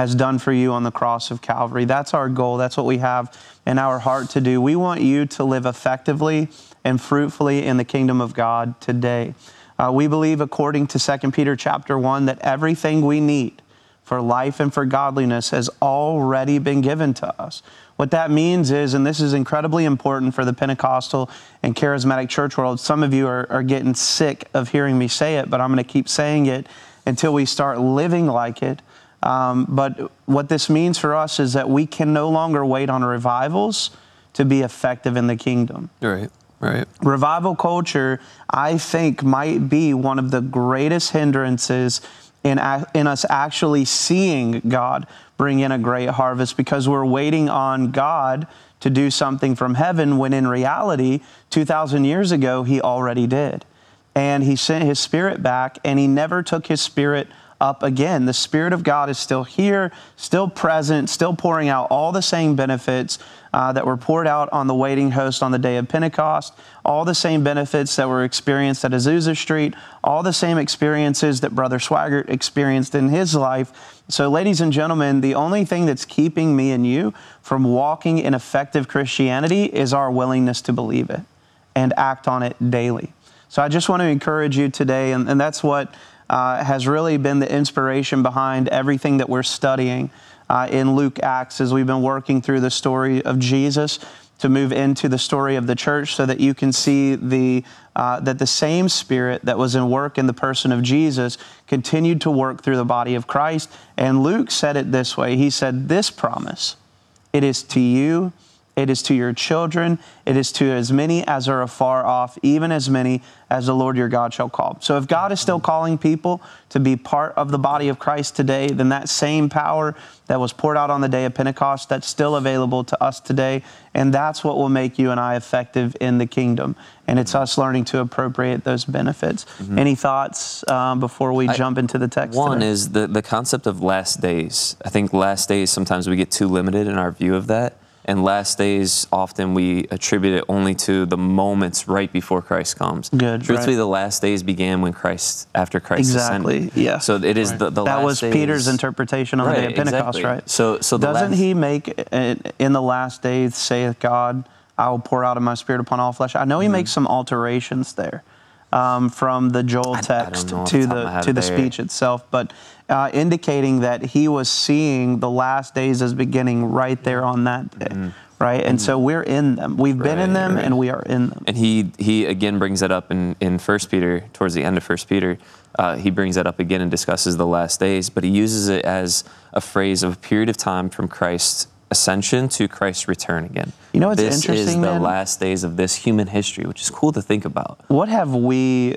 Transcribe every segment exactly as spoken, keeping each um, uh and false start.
has done for you on the cross of Calvary. That's our goal. That's what we have in our heart to do. We want you to live effectively and fruitfully in the kingdom of God today. Uh, we believe, according to Second Peter chapter one, that everything we need for life and for godliness has already been given to us. What that means is, and this is incredibly important for the Pentecostal and charismatic church world, some of you are, are getting sick of hearing me say it, but I'm going to keep saying it until we start living like it. Um, but what this means for us is that we can no longer wait on revivals to be effective in the kingdom. Right, right. Revival culture, I think, might be one of the greatest hindrances in, in us actually seeing God bring in a great harvest, because we're waiting on God to do something from heaven when in reality, two thousand years ago, he already did. And he sent his Spirit back, and he never took his Spirit up again. The Spirit of God is still here, still present, still pouring out all the same benefits uh, that were poured out on the waiting host on the day of Pentecost, all the same benefits that were experienced at Azusa Street, all the same experiences that Brother Swaggart experienced in his life. So, ladies and gentlemen, the only thing that's keeping me and you from walking in effective Christianity is our willingness to believe it and act on it daily. So I just want to encourage you today, and, and that's what Uh, has really been the inspiration behind everything that we're studying uh, in Luke Acts, as we've been working through the story of Jesus to move into the story of the church, so that you can see the uh, that the same Spirit that was in work in the person of Jesus continued to work through the body of Christ. And Luke said it this way. He said, "This promise, it is to you, it is to your children, it is to as many as are afar off, even as many as the Lord your God shall call." So if God is still calling people to be part of the body of Christ today, then that same power that was poured out on the day of Pentecost, that's still available to us today. And that's what will make you and I effective in the kingdom. And it's us learning to appropriate those benefits. Mm-hmm. Any thoughts um, before we I, jump into the text One today? is the, the concept of last days. I think last days, sometimes we get too limited in our view of that. And last days, often we attribute it only to the moments right before Christ comes. Good, Truthfully, right. the last days began when Christ, after Christ exactly, ascended. yeah. So it is right. the, the that last was days. Peter's interpretation on right, the day of Pentecost, exactly. right? So, so the doesn't last... he make in the last days, saith God, I will pour out of my Spirit upon all flesh? I know he mm-hmm. makes some alterations there. Um, from the Joel text I, I to the to the there. speech itself, but uh, indicating that he was seeing the last days as beginning right there on that day, mm-hmm. right? And mm-hmm. so we're in them. We've right, been in them, right. and we are in them. And he he again brings that up in in First Peter, towards the end of First Peter. Uh, he brings that up again and discusses the last days, but he uses it as a phrase of a period of time from Christ's ascension to Christ's return again. You know what's this interesting, This is the man? last days of this human history, which is cool to think about. What have we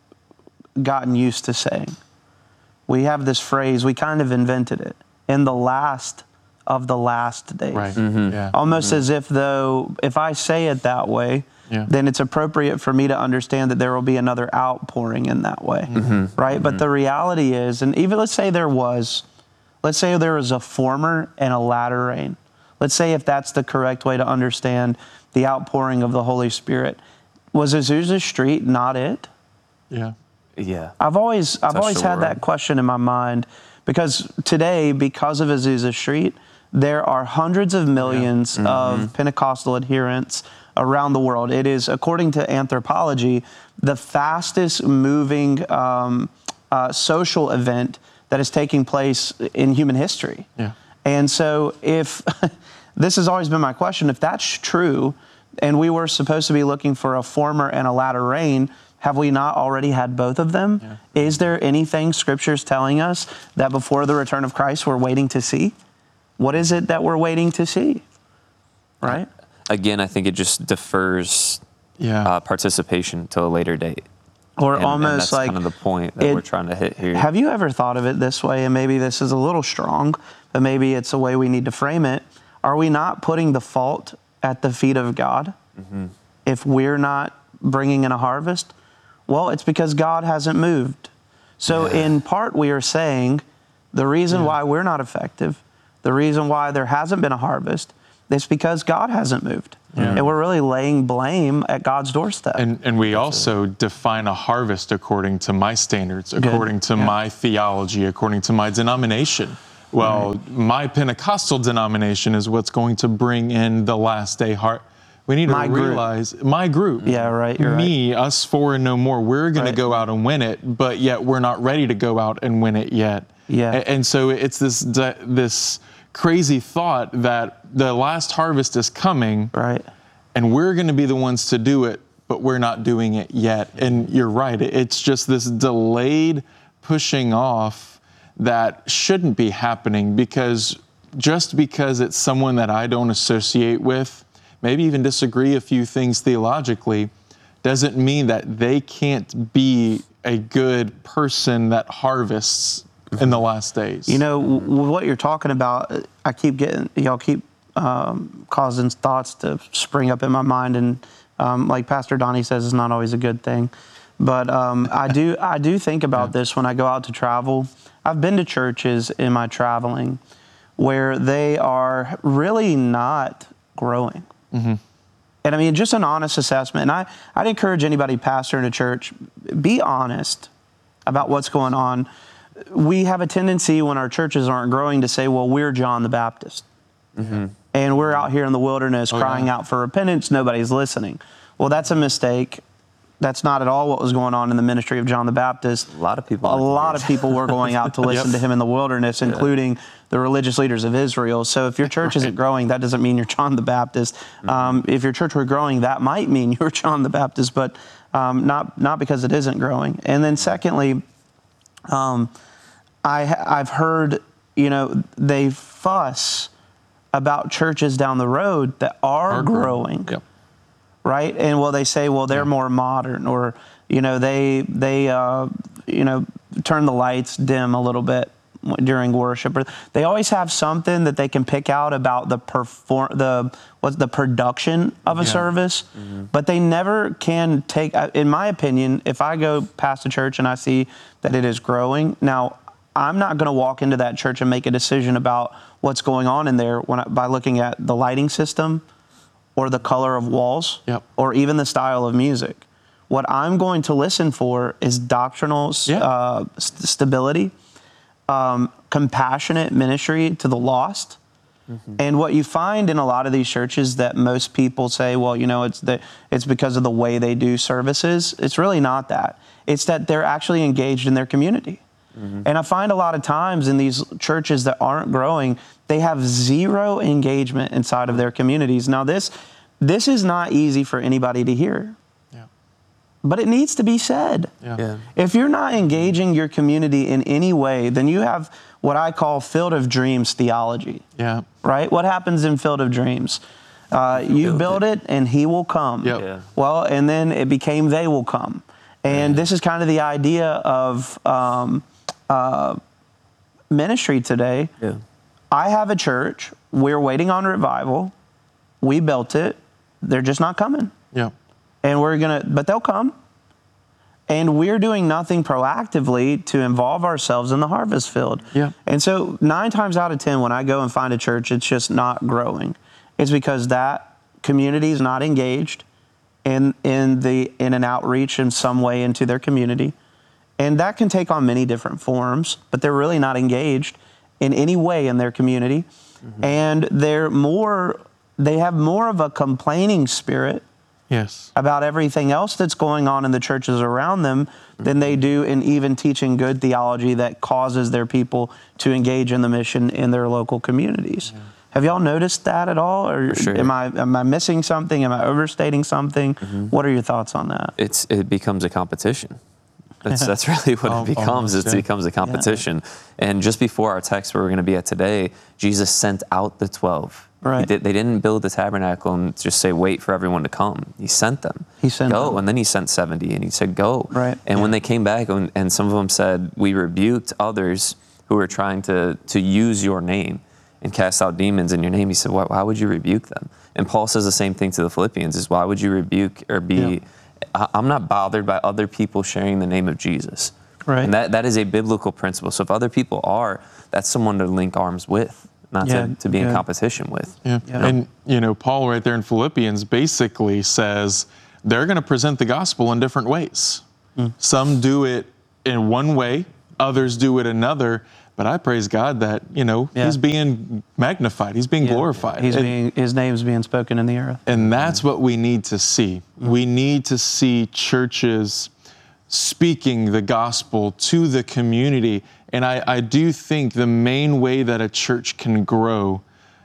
gotten used to saying? We have this phrase, we kind of invented it, in the last of the last days. Right. Mm-hmm. Yeah. Almost mm-hmm. as if though, if I say it that way, yeah. then it's appropriate for me to understand that there will be another outpouring in that way, mm-hmm. right? Mm-hmm. But the reality is, and even let's say there was, let's say there was a former and a latter rain. Let's say if that's the correct way to understand the outpouring of the Holy Spirit. Was Azusa Street not it? Yeah. Yeah. I've always I've Touch always the had word. that question in my mind, because today, because of Azusa Street, there are hundreds of millions yeah. mm-hmm. of Pentecostal adherents around the world. It is, according to anthropology, the fastest moving um, uh, social event that is taking place in human history. Yeah. And so if, this has always been my question, if that's true, and we were supposed to be looking for a former and a latter rain, have we not already had both of them? Yeah. Is there anything Scripture's telling us that before the return of Christ we're waiting to see? What is it that we're waiting to see? Right? Again, I think it just defers yeah. uh, participation to a later date. Or and, almost and that's like... kind of the point that it, we're trying to hit here. Have you ever thought of it this way, and maybe this is a little strong, but maybe it's a way we need to frame it. Are we not putting the fault at the feet of God mm-hmm. if we're not bringing in a harvest? Well, it's because God hasn't moved. So yeah. in part, we are saying the reason yeah. why we're not effective, the reason why there hasn't been a harvest, is because God hasn't moved. Yeah. And we're really laying blame at God's doorstep. And, and we also define a harvest according to my standards, according Good. to yeah. my theology, according to my denomination. well, my Pentecostal denomination is what's going to bring in the last day heart. We need My to group. realize my group. Yeah, right, you're me, us four and no more. We're going Right. to go out and win it, but yet we're not ready to go out and win it yet. Yeah. A- And so it's this this crazy thought that the last harvest is coming, Right. and we're going to be the ones to do it, but we're not doing it yet. And you're right. It's just this delayed pushing off that shouldn't be happening, because just because it's someone that I don't associate with, maybe even disagree a few things theologically, doesn't mean that they can't be a good person that harvests in the last days. You know, w- what you're talking about, I keep getting, y'all keep um, causing thoughts to spring up in my mind. And um, like Pastor Donnie says, it's not always a good thing. But um, I do I do think about Yeah. this when I go out to travel. I've been to churches in my traveling where they are really not growing. Mm-hmm. And I mean, just an honest assessment. And I, I'd encourage anybody pastoring a church, be honest about what's going on. We have a tendency when our churches aren't growing to say, well, we're John the Baptist. Mm-hmm. And we're out here in the wilderness Oh, crying yeah. out for repentance. Nobody's listening. Well, that's a mistake. That's not at all what was going on in the ministry of John the Baptist. A lot of people. A like to lot hear of it. people were going out to listen Yep. to him in the wilderness, including the religious leaders of Israel. So if your church isn't growing, that doesn't mean you're John the Baptist. Mm-hmm. Um, if your church were growing, that might mean you're John the Baptist, but um, not not because it isn't growing. And then secondly, um, I ha- I've heard, you know, they fuss about churches down the road that are, Are growing. Yep. Right? And well, they say, well, they're Yeah. more modern, or you know, they they uh, you know turn the lights dim a little bit during worship. Or they always have something that they can pick out about the perform the what's the production of a Yeah. service, but they never can take. In my opinion, if I go past a church and I see that it is growing, now I'm not going to walk into that church and make a decision about what's going on in there when I, by looking at the lighting system, or the color of walls, Yep. or even the style of music. What I'm going to listen for is doctrinal Yeah. uh, st- stability, um, compassionate ministry to the lost. Mm-hmm. And what you find in a lot of these churches that most people say, well, you know, it's the, it's because of the way they do services. It's really not that. It's that they're actually engaged in their community. Mm-hmm. And I find a lot of times in these churches that aren't growing, they have zero engagement inside of their communities. Now, this this is not easy for anybody to hear, Yeah. but it needs to be said. Yeah. Yeah. If you're not engaging your community in any way, then you have what I call Field of Dreams theology, Yeah. right? What happens in Field of Dreams? Uh, you build build it, and he will come. Yep. Yeah. Well, and then it became they will come. And this is kind of the idea of um, uh, ministry today. Yeah. I have a church. We're waiting on revival. We built it. They're just not coming. Yeah. And we're going to, but they'll come. And we're doing nothing proactively to involve ourselves in the harvest field. Yeah. And so nine times out of ten, when I go and find a church, it's just not growing. It's because that community is not engaged in, in, the, in an outreach in some way into their community. And that can take on many different forms, but they're really not engaged in any way in their community. Mm-hmm. And they're more, they have more of a complaining spirit Yes. about everything else that's going on in the churches around them than they do in even teaching good theology that causes their people to engage in the mission in their local communities. Yeah. Have y'all noticed that at all? Or For sure. am I am I missing something? Am I overstating something? Mm-hmm. What are your thoughts on that? It's it becomes a competition. That's that's really what Oh, it becomes. almost, It yeah. becomes a competition. And just before our text, where we're going to be at today, Jesus sent out the twelve. Right. He did, they didn't build the tabernacle and just say, wait for everyone to come. He sent them. He sent go. them. And then he sent seventy, and he said, go. Right. And when they came back, and, and some of them said, we rebuked others who were trying to, to use your name and cast out demons in your name. He said, why, why would you rebuke them? And Paul says the same thing to the Philippians, is why would you rebuke or be... Yeah. I, I'm not bothered by other people sharing the name of Jesus. Right. And that, that is a biblical principle. So if other people are, that's someone to link arms with, not Yeah, to, to be in yeah. competition with. Yeah. Yeah. And, you know, Paul right there in Philippians basically says they're going to present the gospel in different ways. Mm. Some do it in one way, others do it another. But I praise God that, you know, Yeah. he's being magnified. He's being Yeah. glorified. He's and, being, his name's being spoken in the earth. and that's what we need to see. We need to see churches speaking the gospel to the community. And I, I do think the main way that a church can grow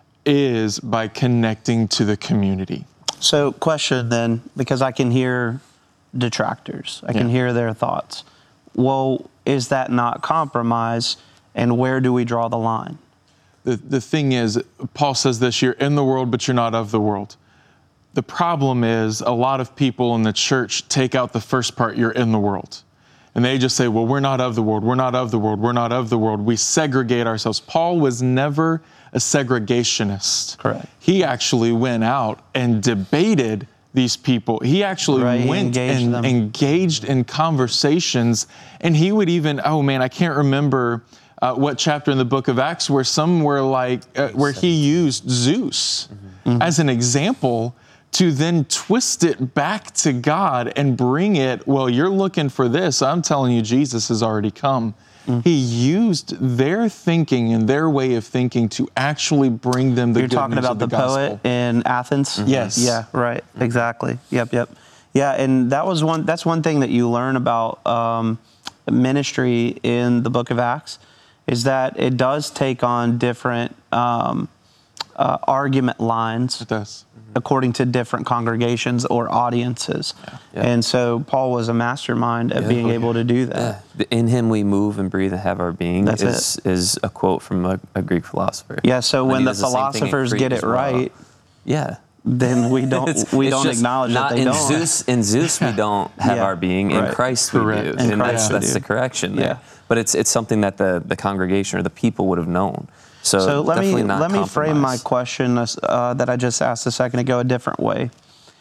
is by connecting to the community. So, question then, because I can hear detractors, I can Yeah. hear their thoughts. Well, is that not compromise? And where do we draw the line? The, the thing is, Paul says this, you're in the world, but you're not of the world. The problem is a lot of people in the church take out the first part, you're in the world. And they just say, well, we're not of the world, we're not of the world, we're not of the world. We segregate ourselves. Paul was never a segregationist. Correct. He actually went out and debated these people. He actually Right, he went engaged and them. engaged in conversations. And he would even, oh man, I can't remember uh, what chapter in the book of Acts where some were like, uh, where he used Zeus Mm-hmm. as an example to then twist it back to God and bring it, well, you're looking for this. I'm telling you, Jesus has already come. Mm. He used their thinking and their way of thinking to actually bring them the You're good talking news about of the, the gospel. poet in Athens? Mm-hmm. Yes. Yeah, right. Exactly. Yep, yep. Yeah, and that was one that's one thing that you learn about um, ministry in the book of Acts is that it does take on different um, uh, argument lines. It does. According to different congregations or audiences. Yeah. Yeah. And so Paul was a mastermind at Yeah. being Oh, able to do that. Yeah. In him we move and breathe and have our being That's is, is a quote from a, a Greek philosopher. Yeah, so And when he the does same thing in philosophers Crete get as it well. right, Yeah. then we don't It's- we it's don't just acknowledge not that they in don't. Zeus. In Zeus, we don't have Yeah, our being. In right. Christ, Correct. we do, In and Christ that's we that's do. the correction there. Yeah. But it's it's something that the the congregation or the people would have known. So, So let me definitely not let me frame my compromise. question uh, that I just asked a second ago a different way.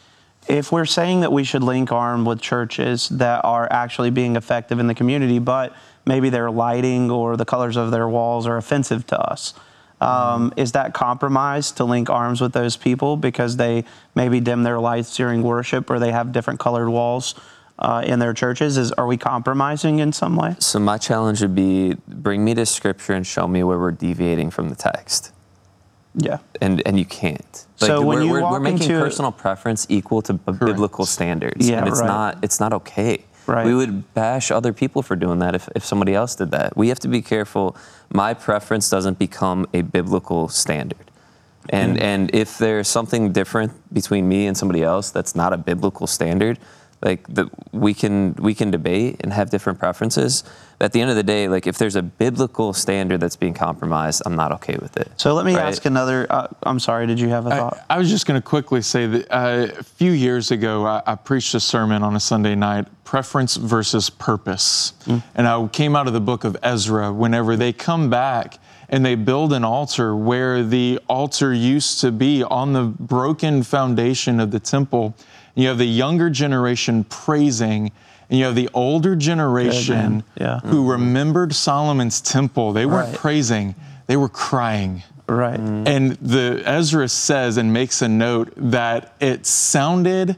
If we're saying that we should link arm with churches that are actually being effective in the community, but maybe their lighting or the colors of their walls are offensive to us, um, mm-hmm. is that compromise to link arms with those people because they maybe dim their lights during worship or they have different colored walls uh, in their churches? Is are we compromising in some way? So my challenge would be bring me to Scripture and show me where we're deviating from the text. Yeah. And and you can't. So when we're, you we're, walk we're making into a- personal preference equal to b- biblical standards, Yeah, and it's right. not it's not okay. Right. We would bash other people for doing that if, if somebody else did that. We have to be careful. My preference doesn't become a biblical standard. And Mm. and if there's something different between me and somebody else that's not a biblical standard, like the, we can we can debate and have different preferences. But at the end of the day, like if there's a biblical standard that's being compromised, I'm not okay with it. So let me Right? ask another. Uh, I'm sorry. Did you have a thought? I, I was just going to quickly say that uh, a few years ago, I, I preached a sermon on a Sunday night, preference versus purpose. Mm. And I came out of the book of Ezra. Whenever they come back and they build an altar where the altar used to be on the broken foundation of the temple, you have the younger generation praising, and you have the older generation Good, yeah. who mm-hmm. remembered Solomon's temple. They weren't Right. praising, they were crying. Right. And the Ezra says and makes a note that it sounded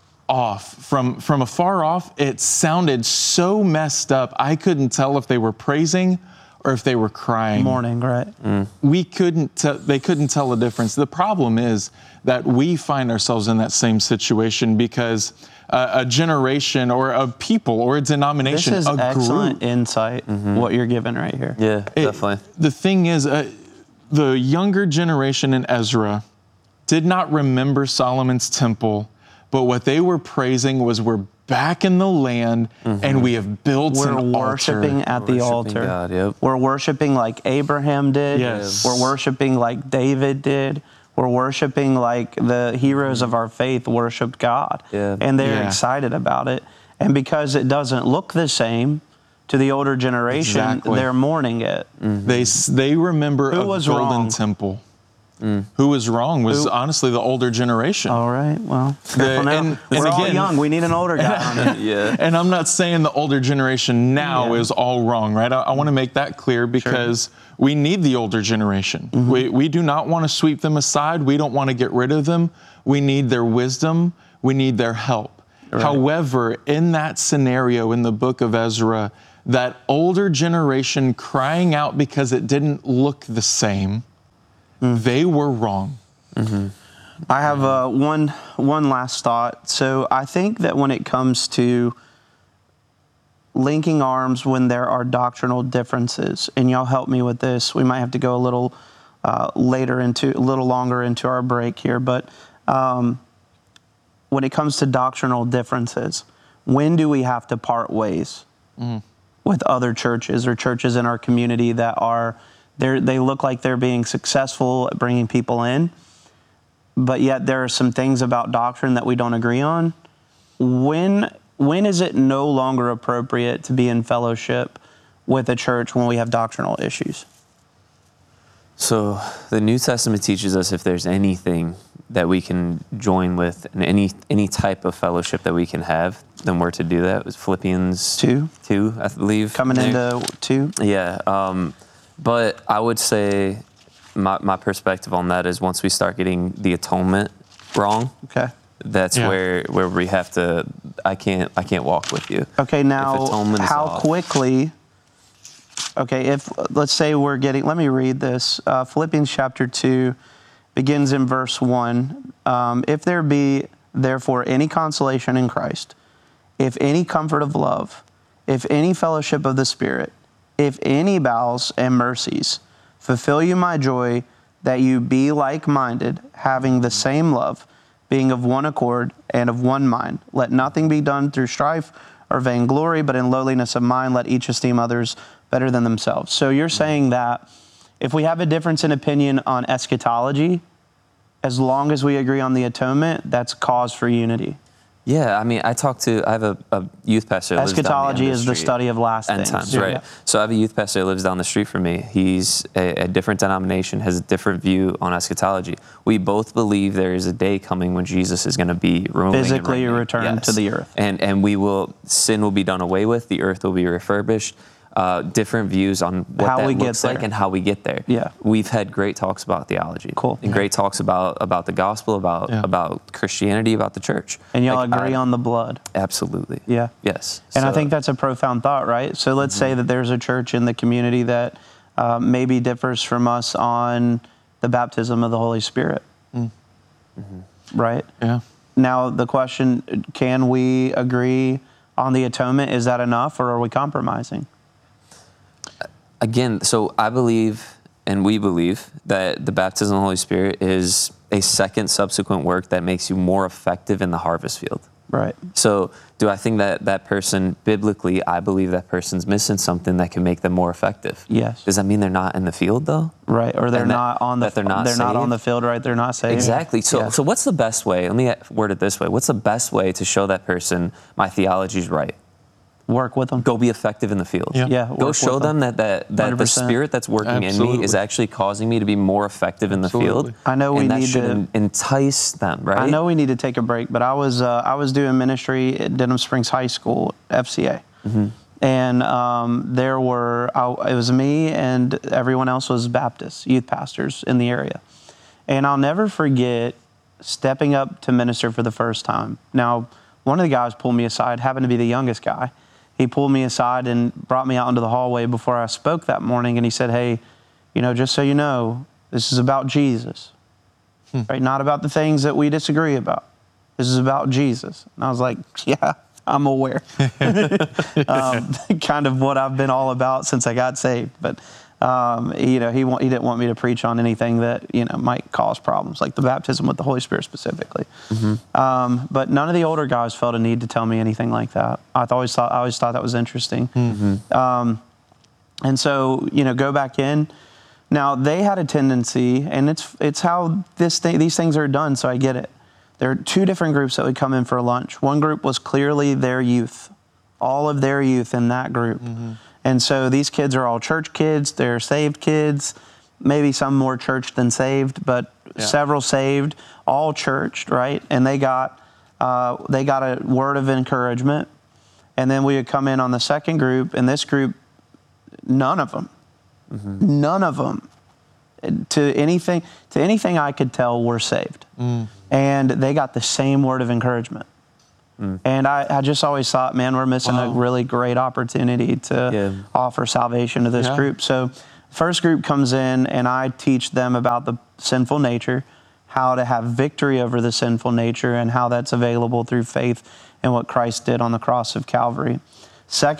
off. From, from afar off, it sounded so messed up, I couldn't tell if they were praising or if they were crying. Morning, right? Mm. We couldn't, te- they couldn't tell the difference. The problem is that we find ourselves in that same situation because uh, a generation or a people or a denomination, This is a excellent group, insight, Mm-hmm. what you're giving right here. Yeah, It- definitely. The thing is, uh, the younger generation in Ezra did not remember Solomon's temple, but what they were praising was we're back in the land Mm-hmm. and we have built We're an worshiping altar. at the Worshiping altar. God, yep. We're worshiping like Abraham did. Yes. We're worshiping like David did. We're worshiping like the heroes of our faith worshiped God. Yeah. And they're Yeah. excited about it. And because it doesn't look the same to the older generation, Exactly. they're mourning it. They s- they remember Who a was golden wrong? temple. Who was wrong was Who- honestly the older generation. All right, well, careful now. and- We're and all again- young. We need an older guy on it. Yeah. And I'm not saying the older generation now Yeah. is all wrong, right? I, I want to make that clear because we need the older generation. Mm-hmm. We, we do not want to sweep them aside. We don't want to get rid of them. We need their wisdom. We need their help. Right. However, in that scenario in the book of Ezra, that older generation crying out because it didn't look the same, mm. they were wrong. Mm-hmm. I have uh, one one last thought. So I think that when it comes to linking arms when there are doctrinal differences, and y'all help me with this, we might have to go a little uh, later into, a little longer into our break here, but um, when it comes to doctrinal differences, when do we have to part ways mm. with other churches or churches in our community that are, they look like they're being successful at bringing people in, but yet there are some things about doctrine that we don't agree on? When when is it no longer appropriate to be in fellowship with a church when we have doctrinal issues? So the New Testament teaches us if there's anything that we can join with and any any type of fellowship that we can have, then we're to do that. It was Philippians two, two, I believe. Coming there. into two? Yeah. Um, but I would say my, my perspective on that is once we start getting the atonement wrong, okay, that's yeah. where where we have to, I can't I can't walk with you. Okay, now how off. quickly, okay, if let's say we're getting, let me read this. Uh, Philippians chapter two begins in verse one. Um, if there be therefore any consolation in Christ, if any comfort of love, if any fellowship of the Spirit, if any bowels and mercies, fulfill you my joy, that you be like-minded, having the same love, being of one accord and of one mind. Let nothing be done through strife or vainglory, but in lowliness of mind, let each esteem others better than themselves. So you're saying that if we have a difference in opinion on eschatology, as long as we agree on the atonement, that's cause for unity. Yeah, I mean, I talked to, I have a, a youth pastor that lives down the Eschatology end of is the the street. study of last End things. times, Yeah. right. So I have a youth pastor that lives down the street from me. He's a, a different denomination, has a different view on eschatology. We both believe there is a day coming when Jesus is going to be ruling physically and return yes. to the earth. And, and we will, sin will be done away with, the earth will be refurbished. Uh, different views on what how that we looks get there. like and how we get there. Yeah. We've had great talks about theology. Cool. And yeah. great talks about, about the gospel, about yeah. about Christianity, about the church. And y'all like, agree I, on the blood. Absolutely. Yeah. Yes. And so, I think that's a profound thought, right? So let's mm-hmm. say that there's a church in the community that uh, maybe differs from us on the baptism of the Holy Spirit. Mm. Mm-hmm. Right? Yeah. Now the question, can we agree on the atonement? Is that enough, or are we compromising? Again, so I believe, and we believe, that the baptism of the Holy Spirit is a second subsequent work that makes you more effective in the harvest field. Right. So do I think that that person, biblically, I believe that person's missing something that can make them more effective? Yes. Does that mean they're not in the field, though? Right, or they're And that- not on the that they're not they're not saved? on the field, right? They're not saved. Exactly. So, Yeah. so what's the best way? Let me word it this way. What's the best way to show that person my theology's right? Work with them. Go be effective in the field. Yeah. Yeah, Go work show with them that, that, that the one hundred percent. Spirit that's working in me Absolutely. is actually causing me to be more effective in the Absolutely. field. I know we and that need should to- en- entice them, right? I know we need to take a break, but I was uh, I was doing ministry at Denham Springs High School, F C A, mm-hmm. and um, there were I, it was me and everyone else was Baptist youth pastors in the area, and I'll never forget stepping up to minister for the first time. Now, one of the guys pulled me aside, happened to be the youngest guy. He pulled me aside and brought me out into the hallway before I spoke that morning, and he said, "Hey, you know, just so you know, this is about Jesus." Hmm. Right? Not about the things that we disagree about. This is about Jesus. And I was like, yeah, I'm aware. um, kind of what I've been all about since I got saved. But, um, you know, he, wa- he didn't want me to preach on anything that, you know, might cause problems, like the baptism with the Holy Spirit specifically. Mm-hmm. Um, but none of the older guys felt a need to tell me anything like that. I always thought, I always thought that was interesting. Mm-hmm. Um, and so, you know, go back in. Now, they had a tendency, and it's it's how this thing, these things are done, so I get it. There are two different groups that would come in for lunch. One group was clearly their youth, all of their youth in that group. Mm-hmm. And so these kids are all church kids, they're saved kids, maybe some more church than saved, but yeah. several saved, all churched, right? And they got uh, they got a word of encouragement. And then we would come in on the second group, and this group, none of them. Mm-hmm. None of them, to anything to anything I could tell, were saved, mm. and they got the same word of encouragement. And I, I just always thought, man, we're missing Wow. a really great opportunity to Yeah. offer salvation to this Yeah. group. So first group comes in and I teach them about the sinful nature, how to have victory over the sinful nature, and how that's available through faith in what Christ did on the cross of Calvary. Second